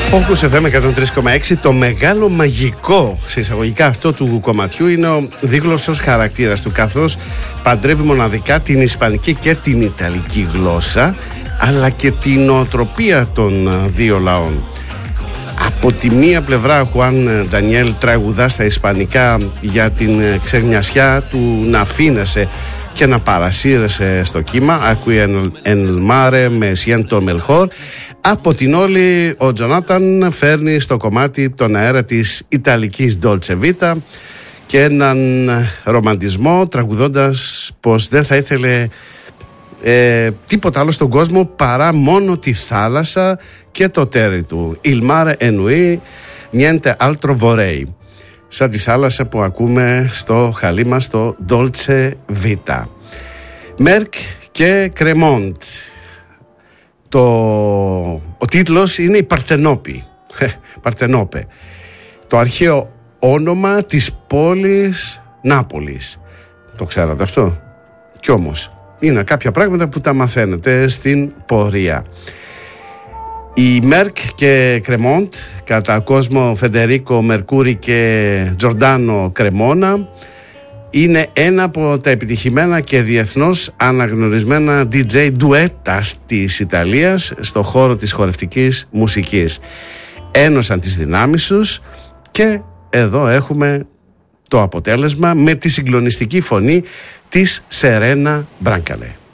Focus FM 103,6. Το μεγάλο μαγικό σε εισαγωγικά αυτό του κομματιού είναι ο δίγλωσσος χαρακτήρας του, καθώς παντρεύει μοναδικά την ισπανική και την ιταλική γλώσσα, αλλά και την νοοτροπία των δύο λαών. Από τη μία πλευρά, Χουάν Ντανιέλ τραγουδά στα ισπανικά για την ξεγνιασιά του να αφήνεσαι και να παρασύρεσαι στο κύμα. Ακούει el mare me siento mejor. Από την όλη, ο Τζονάταν φέρνει στο κομμάτι τον αέρα της ιταλικής Dolce Vita και έναν ρομαντισμό, τραγουδώντας πως δεν θα ήθελε τίποτα άλλο στον κόσμο παρά μόνο τη θάλασσα και το τέρι του. Il mare è lui, niente altro vorrei. Σαν τη θάλασσα που ακούμε στο χαλί μας, στο Dolce Vita. Μέρκ και Κρεμόντ. Ο τίτλος είναι η Παρτενόπε. Το αρχαίο όνομα της πόλης Νάπολης. Το ξέρατε αυτό? Κι όμως είναι κάποια πράγματα που τα μαθαίνετε στην πορεία. Οι Μέρκ και Κρεμόντ, κατά κόσμο Φεντερίκο Μερκούρι και Τζορντάνο Κρεμόνα, είναι ένα από τα επιτυχημένα και διεθνώς αναγνωρισμένα DJ ντουέτα της Ιταλίας στο χώρο της χορευτικής μουσικής. Ένωσαν τις δυνάμεις τους και εδώ έχουμε το αποτέλεσμα με τη συγκλονιστική φωνή της Σερένα Μπράνκαλε.